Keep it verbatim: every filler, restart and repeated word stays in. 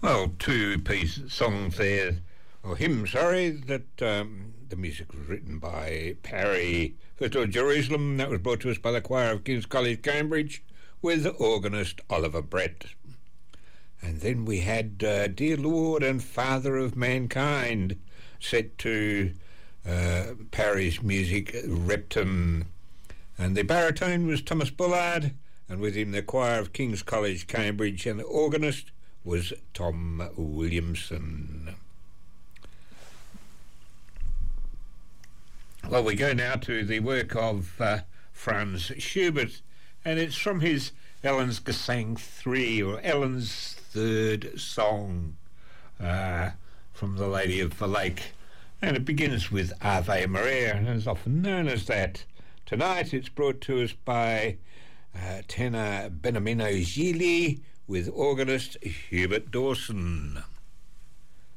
Well, two piece songs there, or hymn, sorry, that um, the music was written by Parry. First of all, Jerusalem, that was brought to us by the choir of King's College, Cambridge, with organist Oliver Brett. And then we had uh, Dear Lord and Father of Mankind, set to uh, Parry's music, Repton. And the baritone was Thomas Bullard, and with him the choir of King's College, Cambridge, and the organist was Tom Williamson. Well, we go now to the work of uh, Franz Schubert, and it's from his Ellen's Gesang three, or Ellen's Third Song, uh, from The Lady of the Lake. And it begins with Ave Maria, and is often known as that. Tonight it's brought to us by uh, tenor Beniamino Gigli with organist Hubert Dawson.